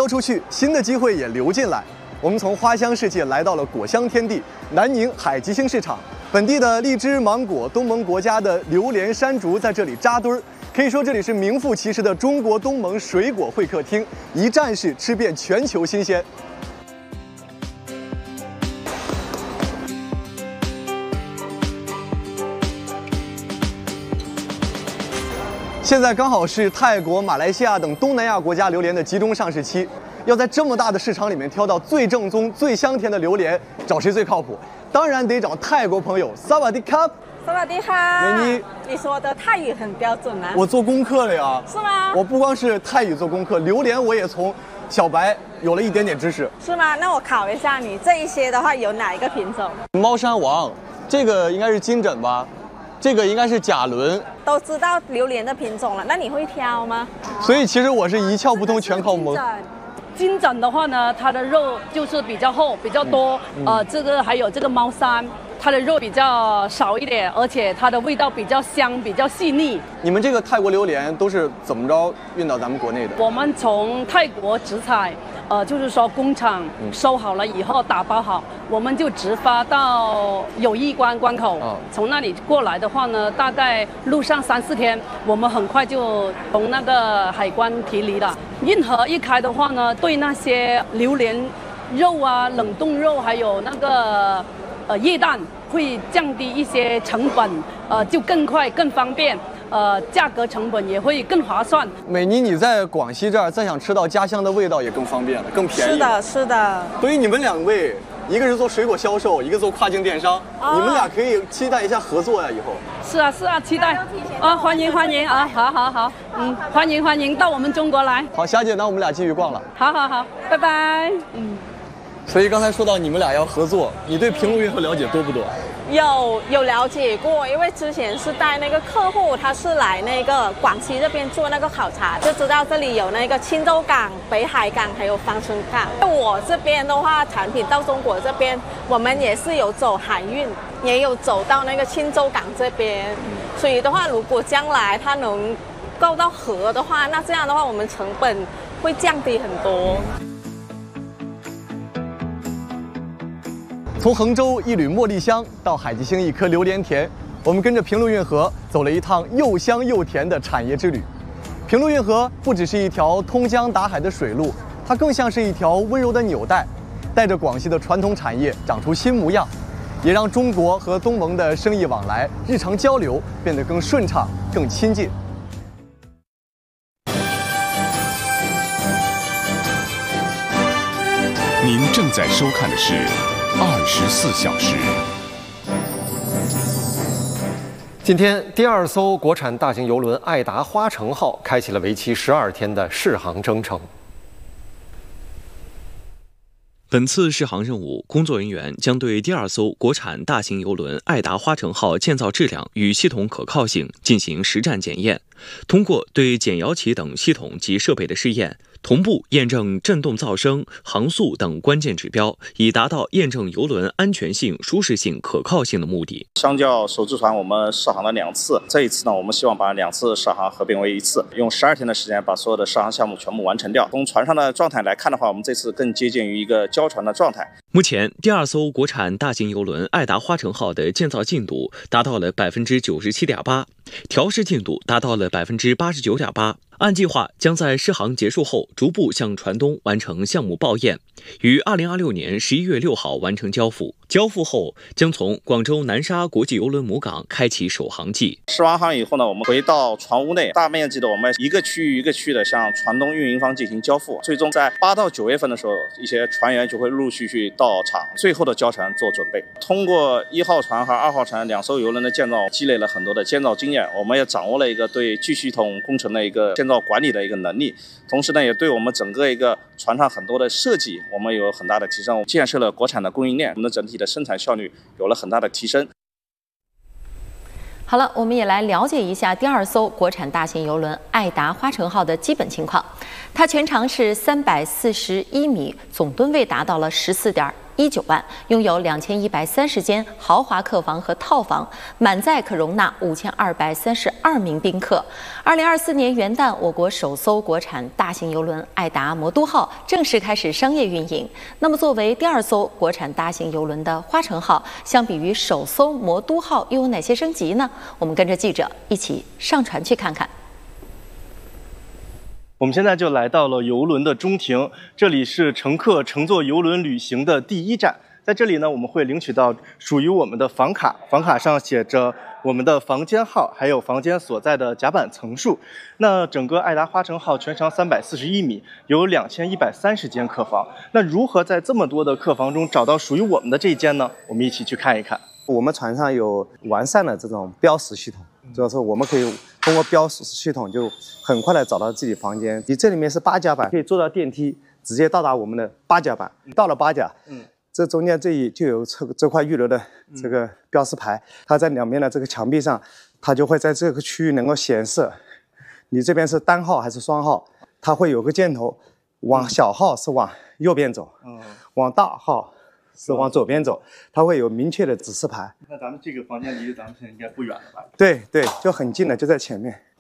出去，新的机会也流进来。我们从花香世界来到了果香天地南宁海吉星市场，本地的荔枝、芒果、东盟国家的榴莲、山竹在这里扎堆儿。可以说这里是名副其实的中国东盟水果会客厅，一站式吃遍全球新鲜。现在刚好是泰国、马来西亚等东南亚国家榴莲的集中上市期，要在这么大的市场里面挑到最正宗、最香甜的榴莲，找谁最靠谱？当然得找泰国朋友。萨瓦迪卡， 萨瓦迪卡， 美妮， 你说的泰语很标准啊。 我做功课了呀。 是吗？ 我不光是泰语做功课，榴莲我也从小白有了一点点知识。 是吗？那我考一下你，这一些的话有哪一个品种？ 猫山王，这个应该是金枕吧？这个应该是甲伦。 都知道榴莲的品种了，那你会挑吗？ 所以其实我是一窍不通，全靠蒙。 金枕的话呢，它的肉就是比较厚、比较多。这个还有这个猫山，它的肉比较少一点，而且它的味道比较香、比较细腻。 你们这个泰国榴莲都是怎么着运到咱们国内的？ 我们从泰国直采，就是说工厂收好了以后打包好，我们就直发到友谊关口。从那里过来的话呢，大概路上3、4天，我们很快就从那个海关提离了。运河一开的话呢，对那些榴莲肉啊、冷冻肉还有那个液蛋会降低一些成本，就更快更方便。价格成本也会更划算。 美妮，你在广西这儿再想吃到家乡的味道也更方便了，更便宜。 是的，是的。 所以你们两位，一个是做水果销售，一个做跨境电商，你们俩可以期待一下合作呀，以后。 是啊，期待。欢迎啊，好，欢迎到我们中国来。 好，霞姐，那我们俩继续逛了。 好，拜拜。 所以刚才说到你们俩要合作，你对平路运河了解多不多？ 有了解过，因为之前是带那个客户，他是来那个广西这边做那个考察，就知道这里有那个钦州港、北海港还有芳村港。我这边的话，产品到中国这边，我们也是有走海运，也有走到那个钦州港这边。所以的话，如果将来它能够到河的话，那这样的话我们成本会降低很多。 从衡州一缕茉莉香到海吉星一颗榴莲田，我们跟着平路运河走了一趟又香又甜的产业之旅。平路运河不只是一条通江达海的水路，它更像是一条温柔的纽带，带着广西的传统产业长出新模样，也让中国和东盟的生意往来、日常交流变得更顺畅、更亲近。 您正在收看的是24小时。 今天，第2艘国产大型邮轮爱达花城号开启了为期12天的试航征程。 本次试航任务，工作人员将对第2艘国产大型邮轮爱达花城号建造质量与系统可靠性进行实战检验，通过对减摇起等系统及设备的试验，同步验证振动噪声、航速等关键指标，以达到验证邮轮安全性、舒适性、可靠性的目的。 相较首次船，我们试航了2次，这一次呢，我们希望把2次试航合并为1次，用12天的时间把所有的试航项目全部完成掉。从船上的状态来看的话，我们这次更接近于一个交船的状态。 目前，第2艘国产大型邮轮爱达花城号的建造进度达到了97.8%，调试进度达到了89.8%。按计划，将在试航结束后逐步向船东完成项目报验，于2026年11月6号完成交付。交付后，将从广州南沙国际邮轮母港开启首航季。 试完航以后呢，我们回到船坞内，大面积的我们一个区域一个区域的向船东运营方进行交付。最终在8到9月份的时候，一些船员就会陆续到场，最后的交船做准备。通过1号船和2号船2艘邮轮的建造，积累了很多的建造经验，我们也掌握了一个对巨系统工程的一个建造管理的一个能力，同时呢，也对我们整个一个船上很多的设计，我们有很大的提升。建设了国产的供应链，我们的整体的生产效率有了很大的提升。 好了，我们也来了解一下第2艘国产大型邮轮爱达花城号的基本情况。它全长是341米，总吨位达到了14.1 219万，拥有2130间豪华客房和套房，满载可容纳5232名宾客。2024年元旦，我国首艘国产大型邮轮爱达魔都号正式开始商业运营。那么，作为第2艘国产大型邮轮的花城号，相比于首艘魔都号又有哪些升级呢？我们跟着记者一起上船去看看。 我们现在就来到了邮轮的中庭，这里是乘客乘坐邮轮旅行的第一站。在这里呢，我们会领取到属于我们的房卡，房卡上写着我们的房间号，还有房间所在的甲板层数。那整个爱达花城号全长341米，有2130间客房。那如何在这么多的客房中找到属于我们的这一间呢？我们一起去看一看。 我们船上有完善的这种标识系统，就是说我们可以通过标识系统就很快的找到自己房间。你这里面是8甲板，可以坐到电梯直接到达我们的8甲板。到了8甲，这中间就有这块预留的这个标识牌，它在两边的这个墙壁上，它就会在这个区域能够显示你这边是单号还是双号，它会有个箭头，往小号是往右边走，往大号是往左边走，它会有明确的指示牌。 那咱们这个房间离咱们现在应该不远了吧？ 对对，就很近的，就在前面。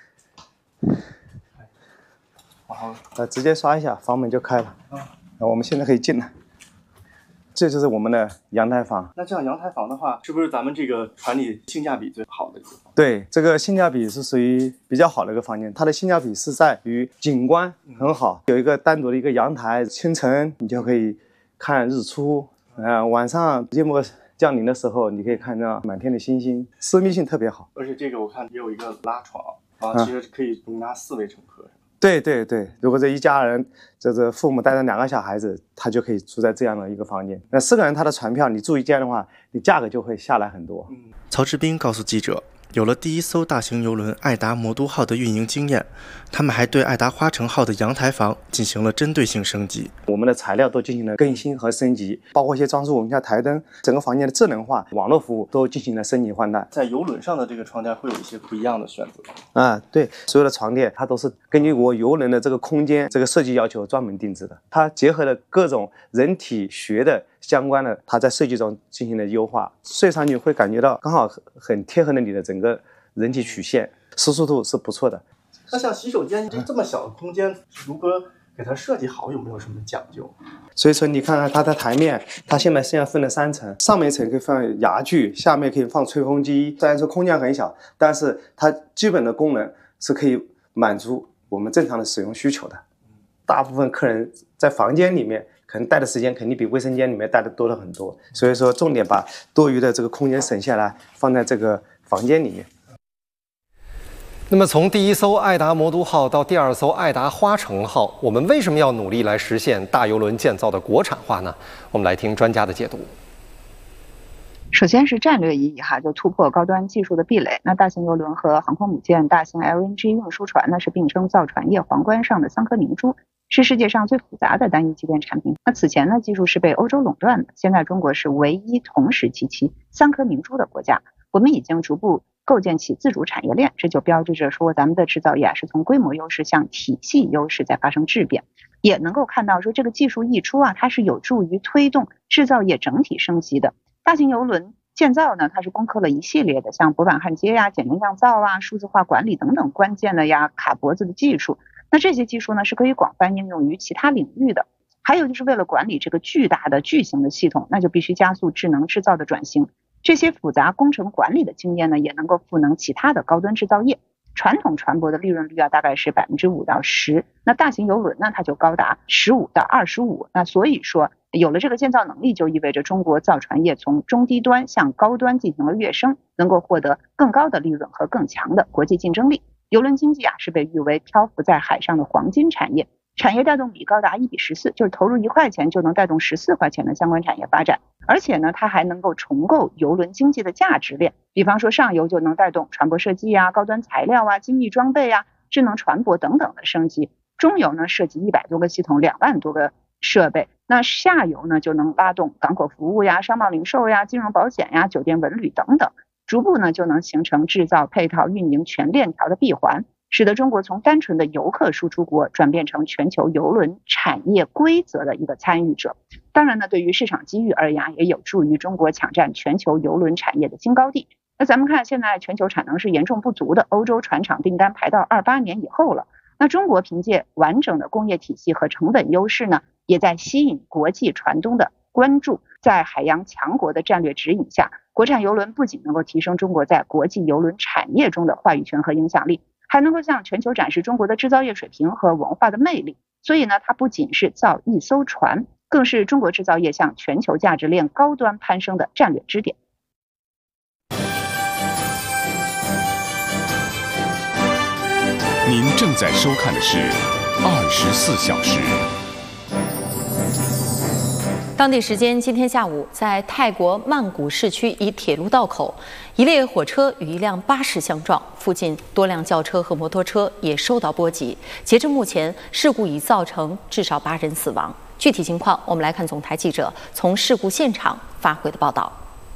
好，直接刷一下，房门就开了。我们现在可以进了。这就是我们的阳台房。 那这样阳台房的话，是不是咱们这个船里性价比最好的一个房间？ 对，这个性价比是属于比较好的一个房间。它的性价比是在于景观很好，有一个单独的一个阳台，清晨你就可以看日出，晚上夜幕降临的时候，你可以看到满天的星星，私密性特别好。 而且这个我看也有一个拉床啊，其实可以容纳4位乘客。 对对对，如果这一家人，这父母带着2个小孩子，他就可以住在这样的一个房间。那4个人他的船票，你住一间的话，你价格就会下来很多。 曹志斌告诉记者，有了第1艘大型邮轮爱达魔都号的运营经验，他们还对爱达花城号的阳台房进行了针对性升级。 我们的材料都进行了更新和升级，包括一些装饰，我们像台灯，整个房间的智能化、网络服务都进行了升级换代。 在邮轮上的这个床垫会有一些不一样的选择啊，对，所有的床垫它都是根据我邮轮的这个空间、这个设计要求专门定制的，它结合了各种人体学的相关的，它在设计中进行了优化，睡上去会感觉到刚好很贴合了你的整个人体曲线，舒适度是不错的。 那像洗手间这么小的空间，如何给它设计好，有没有什么讲究？ 所以说你看看它的台面，它现在分了3层，上面一层可以放牙具，下面可以放吹风机。虽然说空间很小，但是它基本的功能是可以满足我们正常的使用需求的。大部分客人在房间里面可能待的时间肯定比卫生间里面待的多了很多，所以说重点把多余的这个空间省下来，放在这个房间里面。 那么从第1艘爱达魔都号到第2艘爱达花城号，我们为什么要努力来实现大邮轮建造的国产化呢？我们来听专家的解读。 首先是战略意义就突破高端技术的壁垒。那大型邮轮和航空母舰、大型 LNG 运输船呢，是并称造船业皇冠上的3颗明珠，是世界上最复杂的单一机电产品。那此前呢，技术是被欧洲垄断的，现在中国是唯一同时集齐3颗明珠的国家。我们已经逐步构建起自主产业链，这就标志着说咱们的制造业是从规模优势向体系优势在发生质变。也能够看到说这个技术溢出它是有助于推动制造业整体升级的。大型邮轮建造呢，它是攻克了一系列的像薄板焊接减粘降噪数字化管理等等关键的卡脖子的技术。那这些技术呢，是可以广泛应用于其他领域的。还有就是为了管理这个巨大的巨型的系统，那就必须加速智能制造的转型。这些复杂工程管理的经验呢，也能够赋能其他的高端制造业。传统船舶的利润率大概是5%到10%，那大型邮轮呢，它就高达15%到25%。那所以说，有了这个建造能力，就意味着中国造船业从中低端向高端进行了跃升，能够获得更高的利润和更强的国际竞争力。邮轮经济是被誉为漂浮在海上的黄金产业，产业带动比高达1:14，就是投入1块钱就能带动14块钱的相关产业发展。而且呢，它还能够重构邮轮经济的价值链，比方说上游就能带动船舶设计高端材料精密装备智能船舶等等的升级，中游呢涉及100多个系统，2万多个设备，那下游呢就能拉动港口服务商贸零售金融保险酒店文旅等等，逐步呢就能形成制造配套运营全链条的闭环，使得中国从单纯的游客输出国转变成全球邮轮产业规则的一个参与者。 当然呢，对于市场机遇而言，也有助于中国抢占全球邮轮产业的新高地。那咱们看，现在全球产能是严重不足的，欧洲船厂订单排到28年以后了。那中国凭借完整的工业体系和成本优势呢，也在吸引国际船东的关注。在海洋强国的战略指引下，国产邮轮不仅能够提升中国在国际邮轮产业中的话语权和影响力，还能够向全球展示中国的制造业水平和文化的魅力。所以呢，它不仅是造一艘船，更是中国制造业向全球价值链高端攀升的战略支点。 您正在收看的是24小时。 当地时间今天下午，在泰国曼谷市区一铁路道口，一列火车与一辆巴士相撞，附近多辆轿车和摩托车也受到波及。截至目前，事故已造成至少8人死亡。具体情况，我们来看总台记者从事故现场发回的报道。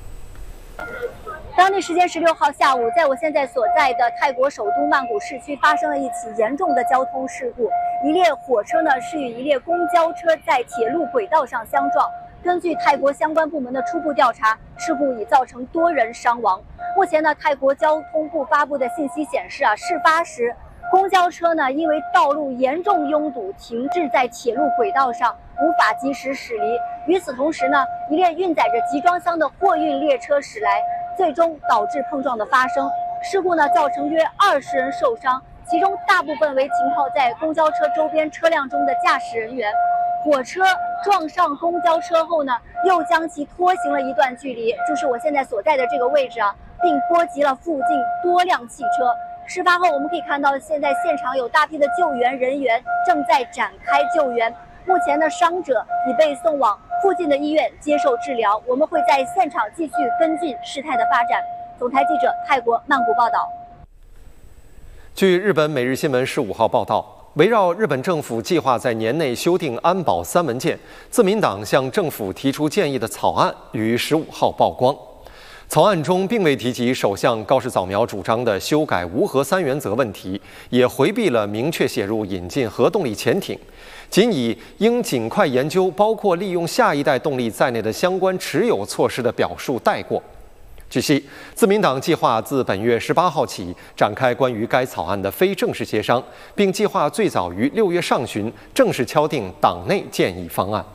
当地时间16号下午，在我现在所在的泰国首都曼谷市区发生了一起严重的交通事故。一列火车呢是与一列公交车在铁路轨道上相撞。根据泰国相关部门的初步调查，事故已造成多人伤亡。目前呢，泰国交通部发布的信息显示事发时公交车呢因为道路严重拥堵，停滞在铁路轨道上，无法及时驶离。与此同时呢，一列运载着集装箱的货运列车驶来，最终导致碰撞的发生。事故呢造成约20人受伤，其中大部分为停靠在公交车周边车辆中的驾驶人员。火车撞上公交车后呢，又将其拖行了一段距离，就是我现在所在的这个位置并波及了附近多辆汽车。事发后，我们可以看到，现在现场有大批的救援人员正在展开救援。目前的伤者已被送往附近的医院接受治疗。我们会在现场继续跟进事态的发展。总台记者泰国曼谷报道。 据日本每日新闻15号报道，围绕日本政府计划在年内修订安保3文件，自民党向政府提出建议的草案于15号曝光。草案中并未提及首相高市早苗主张的修改无核3原则问题，也回避了明确写入引进核动力潜艇，仅以应尽快研究包括利用下一代动力在内的相关持有措施的表述带过。据悉，自民党计划自本月18号起展开关于该草案的非正式协商，并计划最早于6月上旬正式敲定党内建议方案。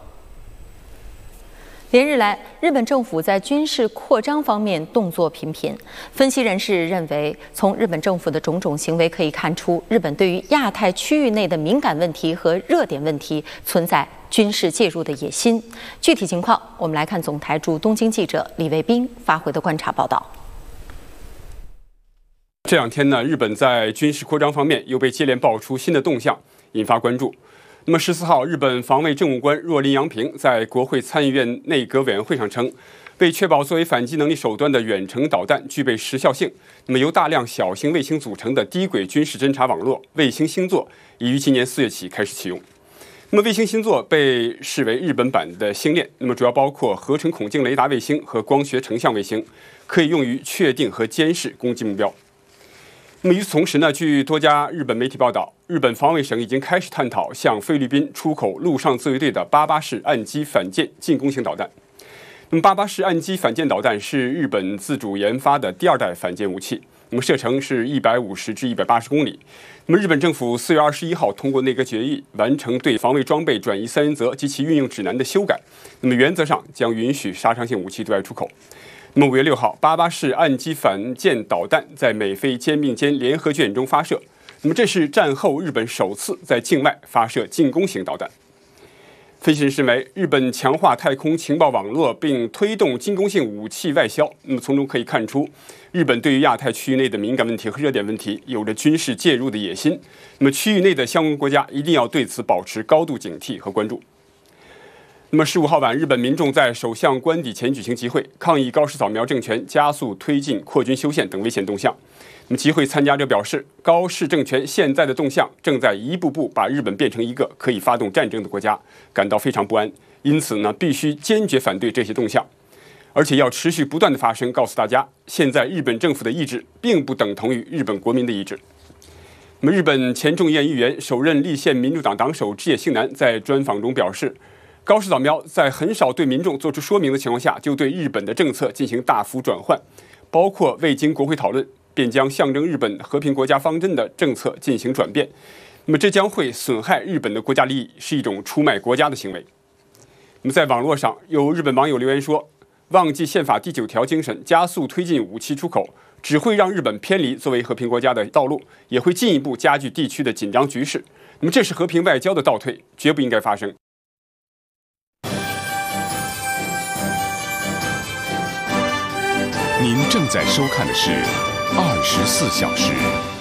连日来，日本政府在军事扩张方面动作频频。分析人士认为，从日本政府的种种行为可以看出，日本对于亚太区域内的敏感问题和热点问题存在军事介入的野心。具体情况，我们来看总台驻东京记者李卫兵发回的观察报道。 这两天呢，日本在军事扩张方面又被接连爆出新的动向，引发关注。那么14号，日本防卫政务官若林洋平在国会参议院内阁委员会上称，为确保作为反击能力手段的远程导弹具备时效性，那么由大量小型卫星组成的低轨军事侦察网络卫星星座已于今年4月起开始启用。那么卫星星座被视为日本版的星链，那么主要包括合成孔径雷达卫星和光学成像卫星，可以用于确定和监视攻击目标。那么与此同时呢，据多家日本媒体报道，日本防卫省已经开始探讨向菲律宾出口陆上自卫队的88式岸基反舰进攻型导弹。那么88式岸基反舰导弹是日本自主研发的第2代反舰武器，那么射程是150至180公里。那么日本政府4月21号通过内阁决议，完成对防卫装备转移3原则及其运用指南的修改。那么原则上将允许杀伤性武器对外出口。那么5月6号，88式岸基反舰导弹在美菲肩并肩联合军演中发射。那么这是战后日本首次在境外发射进攻型导弹。分析人士认为，日本强化太空情报网络并推动进攻性武器外销，那么从中可以看出，日本对于亚太区域内的敏感问题和热点问题有着军事介入的野心。那么区域内的相关国家一定要对此保持高度警惕和关注。那么15号晚，日本民众在首相官邸前举行集会，抗议高市早苗政权加速推进扩军修宪等危险动向。那么集会参加者表示，高市政权现在的动向正在一步步把日本变成一个可以发动战争的国家，感到非常不安。因此呢，必须坚决反对这些动向，而且要持续不断的发声，告诉大家，现在日本政府的意志并不等同于日本国民的意志。那么日本前众议院议员、首任立宪民主党党首枝野幸男在专访中表示， 高市早苗在很少对民众做出说明的情况下，就对日本的政策进行大幅转换，包括未经国会讨论便将象征日本和平国家方针的政策进行转变。那么这将会损害日本的国家利益，是一种出卖国家的行为。那么在网络上，有日本网友留言说，忘记宪法第9条精神，加速推进武器出口，只会让日本偏离作为和平国家的道路，也会进一步加剧地区的紧张局势。那么这是和平外交的倒退，绝不应该发生。 您正在收看的是24小时。